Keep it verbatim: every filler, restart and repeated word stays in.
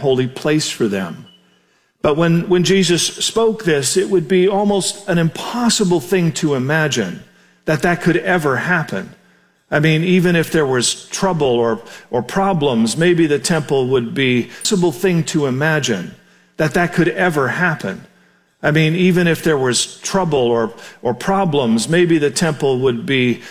holy place for them. But when, when Jesus spoke this, it would be almost an impossible thing to imagine that that could ever happen. I mean, even if there was trouble or, or problems, maybe the temple would be an impossible thing to imagine that that could ever happen. I mean, even if there was trouble or, or problems, maybe the temple would be